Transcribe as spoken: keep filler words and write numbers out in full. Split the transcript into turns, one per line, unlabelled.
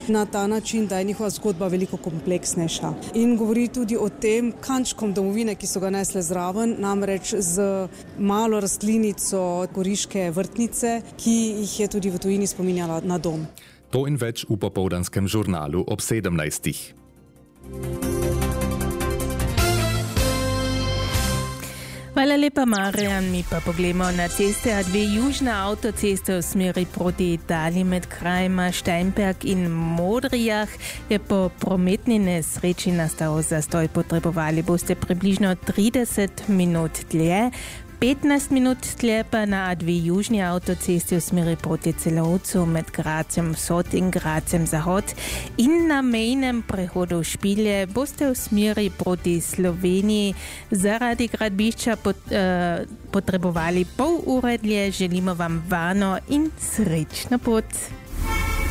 na ta način, da je njihova zgodba veliko kompleksnejša. In govori tudi o tem kančkom domovine, ki so ga nesle zraven, namreč z malo rastlinico goriške vrtnice, ki jih je tudi v tujini spominjala na dom.
To in več v popoldanskem žurnalu ob sedemnajstih.
Hvala lepa, Marjan. Mi pa pogledamo na ceste A dve južna avtoceste v smeri proti Italiji med krajima Steinberg in Modrijah. Je po prometni nesreči nastal zastoj. Potrebovali boste približno trideset minut dlje. petnajst minut tlje pa na A dve južni avtocesti v smeri proti Celovcu med Grazem vzhod in Grazem zahod in na mejnem prehodu Špilje boste v smeri proti Sloveniji zaradi gradbišča pot, uh, potrebovali pol ure dlje. Želimo vam varno in srečno pot.